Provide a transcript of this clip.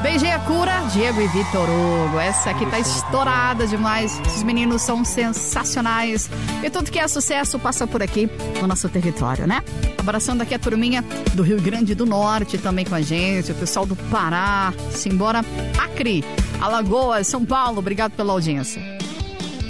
Beijei a Cura, Diego e Vitor Hugo. Essa aqui tá estourada demais. Esses meninos são sensacionais. E tudo que é sucesso passa por aqui no nosso território, né? Abraçando aqui a turminha do Rio Grande do Norte também com a gente. O pessoal do Pará. Simbora, Acre, Alagoas, São Paulo. Obrigado pela audiência.